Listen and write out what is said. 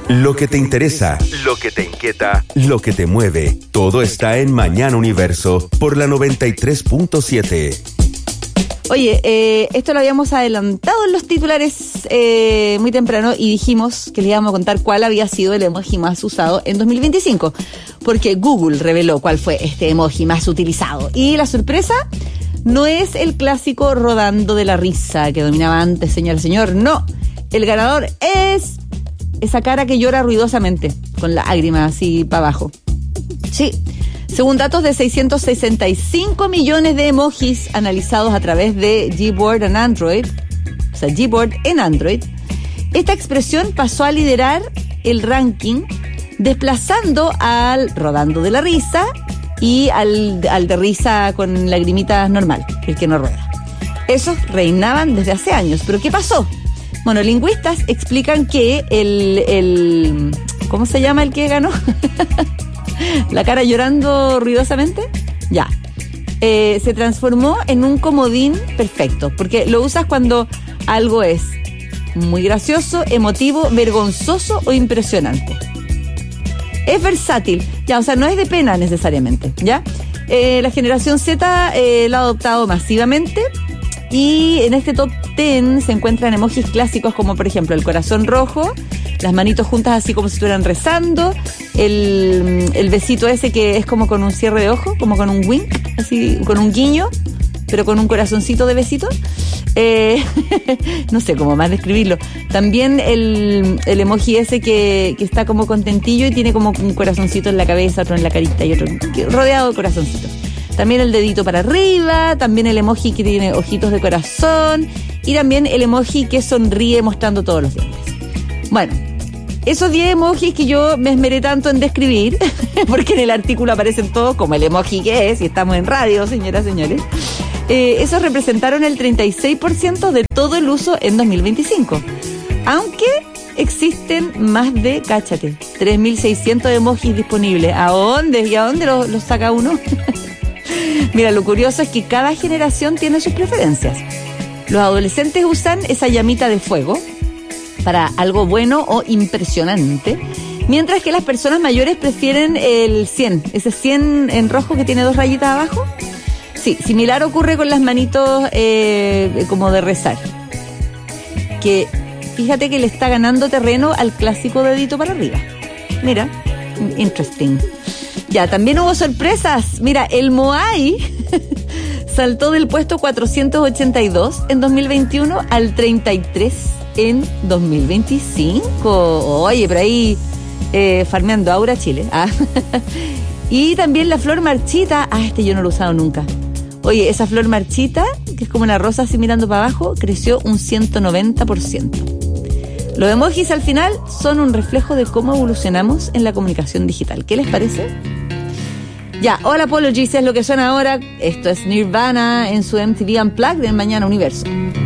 Lo que te interesa, lo que te inquieta, lo que te mueve, todo está en Mañana Universo por la 93.7. Oye, esto lo habíamos adelantado en los titulares muy temprano y dijimos que les íbamos a contar cuál había sido el emoji más usado en 2025, porque Google reveló cuál fue este emoji más utilizado. Y la sorpresa no es el clásico rodando de la risa que dominaba antes, señor, no. El ganador es esa cara que llora ruidosamente, con lágrimas así para abajo. Sí. Según datos de 665 millones de emojis analizados a través de Gboard en Android, esta expresión pasó a liderar el ranking, desplazando al rodando de la risa y al de risa con lagrimitas normal, el que no rueda. Esos reinaban desde hace años. ¿Pero qué pasó? Bueno, lingüistas explican que ¿cómo se llama el que ganó? La cara llorando ruidosamente, ya. Se transformó en un comodín perfecto, porque lo usas cuando algo es muy gracioso, emotivo, vergonzoso o impresionante. Es versátil, ya, o sea, no es de pena necesariamente, ¿ya? La generación Z lo ha adoptado masivamente y en este top 10 se encuentran emojis clásicos como, por ejemplo, el corazón rojo, las manitos juntas así como si estuvieran rezando, el besito ese que es como con un cierre de ojo, como con un wink, así con un guiño, pero con un corazoncito de besito. No sé cómo más describirlo. También el emoji ese que está como contentillo y tiene como un corazoncito en la cabeza, otro en la carita y otro rodeado de corazoncitos. También el dedito para arriba, también el emoji que tiene ojitos de corazón y también el emoji que sonríe mostrando todos los dientes. Bueno, esos 10 emojis que yo me esmeré tanto en describir, porque en el artículo aparecen todos como el emoji que es, y estamos en radio, señoras y señores, esos representaron el 36% de todo el uso en 2025. Aunque existen más de, cáchate, 3.600 emojis disponibles. ¿A dónde? ¿Y a dónde los saca uno? Mira, lo curioso es que cada generación tiene sus preferencias. Los adolescentes usan esa llamita de fuego para algo bueno o impresionante, mientras que las personas mayores prefieren el 100, ese 100 en rojo que tiene 2 rayitas abajo. Sí, similar ocurre con las manitos como de rezar, que fíjate que le está ganando terreno al clásico dedito para arriba. Mira, interesting. Ya, también hubo sorpresas. Mira, el Moai saltó del puesto 482 en 2021 al 33 en 2025. Oye, por ahí farmeando Aura Chile. Y también la flor marchita. Este yo no lo he usado nunca. Oye, esa flor marchita, que es como una rosa así mirando para abajo, creció un 190%. Los emojis al final son un reflejo de cómo evolucionamos en la comunicación digital. ¿Qué les parece? Ya, All Apologies es lo que suena ahora. Esto es Nirvana en su MTV Unplugged en Mañana Universo.